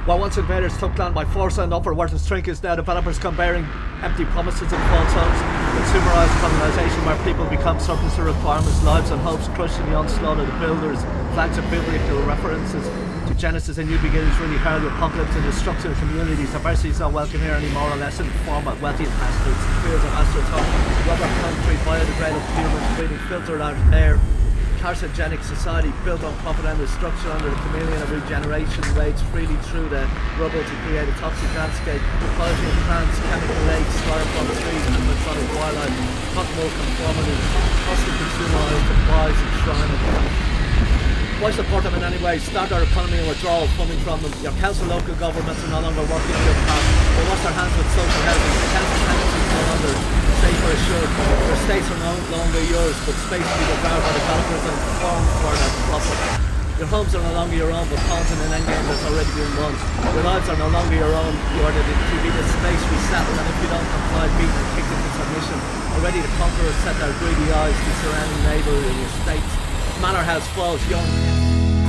While once invaders took land by force and offered worthless trinkets, now developers come bearing empty promises and false hopes. Consumerised colonisation, where people become surplus to requirements, lives and hopes crushed in the onslaught of the builders. Flags of biblical references to Genesis and new beginnings really herald the apocalypse and destruction of communities. Diversity is not welcome here anymore unless in the form of wealthy pastors, fields of astroturf, rubber concrete, biodegradable humans breathing filtered out air. Carcinogenic society built on profit and destruction under the chameleon of regeneration wades freely through the rubble to create a toxic landscape. Ecology of plants, chemical lakes, styrofoam trees, animatronic wildlife, cotton wool conformity, costly consumer oil supplies and shrine. Why support them in any way? Start our economy and withdrawal funding from them. Your council local governments are no longer working on your behalf. They wash their hands with social housing. The council tenancy is no longer safe or assured. Your estates are no longer yours, but space to be devoured by developers and formed for their profit. Your homes are no longer your own, but pawns in an endgame that's already been won. Your lives are no longer your own. You are to be the space we settle, and if you don't comply, beaten and kicked into submission. Already the conquerors set their greedy eyes to surrounding neighbour in your states. Manor House falls young.